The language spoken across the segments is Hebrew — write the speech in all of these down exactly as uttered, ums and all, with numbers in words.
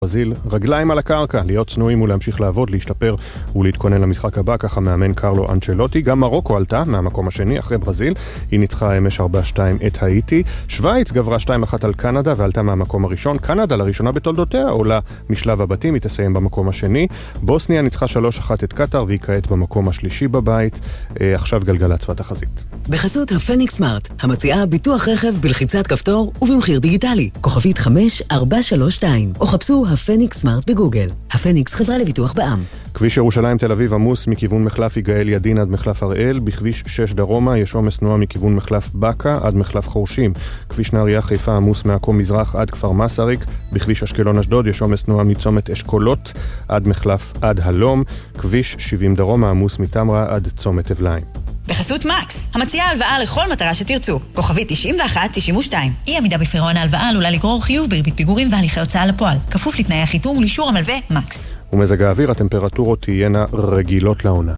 ברזיל, רגליים על הקרקע, להיות צנועים ולהמשיך לעבוד, להשתפר ולהתכונן למשחק הבא, ככה מאמן קרלו אנצ'לוטי. גם מרוקו עלתה מהמקום השני אחרי ברזיל, היא ניצחה אמש ארבע שתיים את האיטי. שוויץ גברה שתיים אחת על קנדה ועלתה מהמקום הראשון. קנדה לראשונה בתולדותיה עולה משלב הבתים, היא תסיים במקום השני. בוסניה ניצחה שלוש אחת את קטר והיא כעת במקום השלישי בבית. אה, עכשיו גלגלצ והתחזית. בחסות הפניקס סמארט, המציעה ביטוח רכב בלחיצת כפתור ובמחיר דיגיטלי. כוכבית חמש ארבע שלוש שתיים, או חפשו הפניקס סמארט בגוגל. הפניקס חברה לביטוח בע"מ. כביש ירושלים תל אביב עמוס מכיוון מחלף יגאל ידין עד מחלף הראל. בכביש שש דרומה יש עומס תנועה מכיוון מחלף בקה עד מחלף חורשים. כביש נהריה חיפה עמוס מעכו מזרח עד כפר מסריק. בכביש אשקלון אשדוד יש עומס תנועה מצומת אשכולות עד מחלף עד הלום. כביש שבעים דרומה עמוס מתמרה עד צומת אבליים. בחסות מקס, המציעה הלוואה לכל מטרה שתרצו. כוכבית תשעים ואחת תשעים ושתיים. אי עמידה בפירעון ההלוואה עלולה לגרור חיוב בריבית פיגורים והליכי הוצאה לפועל. כפוף לתנאי החיתום ולאישור המלווה מקס. ומזג האוויר, הטמפרטורות תהיינה רגילות לעונה.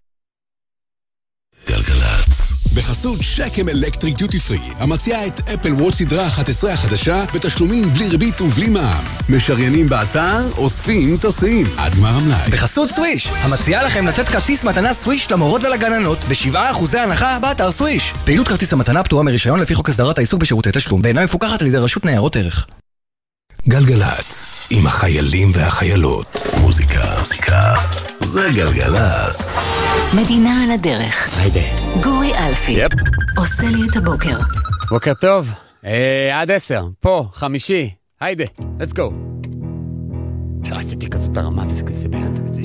גלגלצ. בחסות שקם אלקטריק דיוטי פרי, המציעה את אפל וואץ' סדרה אחת עשרה החדשה בתשלומים בלי ריבית ובלי מע"מ. משריינים באתר, אוספים, טסים, עד גמר המלאי. בחסות סוויש, המציעה לכם לתת כרטיס מתנה סוויש למורות ולגננות ב-שבעה אחוזי הנחה באתר סוויש. פעילות כרטיס המתנה פטורה מרישיון לפי חוק הסדרת העיסוק בשירותי תשלום, ואינה מפוקחת על ידי רשות ניירות ערך. גלגלצ, עם החיילים והחיילות. מוזיקה, מוזיקה. זה גלגלצ. מדינה על הדרך. היידה. גורי אלפי. יפ. עושה לי את הבוקר. בוקר טוב. אה, עד עשר. פה, חמישי. היידה. let's go. עשיתי כזאת הרמה וזה כזה בעד.